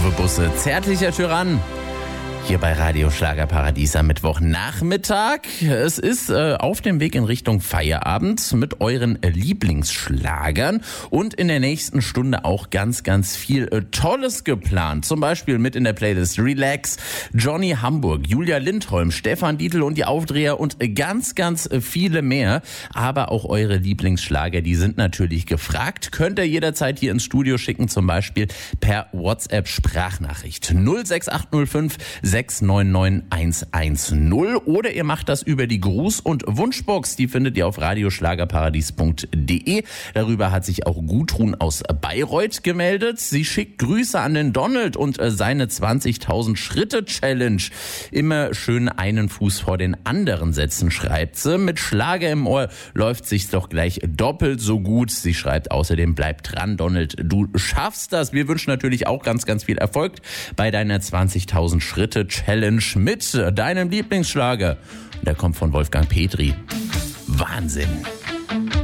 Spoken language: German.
Kurvebusse, zärtlicher Tyrann. Hier bei Radio Schlagerparadies am Mittwochnachmittag. Es ist auf dem Weg in Richtung Feierabend mit euren Lieblingsschlagern und in der nächsten Stunde auch ganz, ganz viel Tolles geplant. Zum Beispiel mit in der Playlist Relax, Johnny Hamburg, Julia Lindholm, Stefan Dietl und die Aufdreher und ganz, ganz viele mehr. Aber auch eure Lieblingsschlager, die sind natürlich gefragt. Könnt ihr jederzeit hier ins Studio schicken, zum Beispiel per WhatsApp-Sprachnachricht 06805 699 oder ihr macht das über die Gruß- und Wunschbox. Die findet ihr auf radioschlagerparadies.de. Darüber hat sich auch Gudrun aus Bayreuth gemeldet. Sie schickt Grüße an den Donald und seine 20.000 Schritte Challenge. Immer schön einen Fuß vor den anderen setzen, schreibt sie. Mit Schlager im Ohr läuft sich's doch gleich doppelt so gut. Sie schreibt außerdem, bleib dran, Donald, du schaffst das. Wir wünschen natürlich auch ganz, ganz viel Erfolg bei deiner 20.000 Schritte Challenge mit deinem Lieblingsschlager. Der kommt von Wolfgang Petri. Wahnsinn.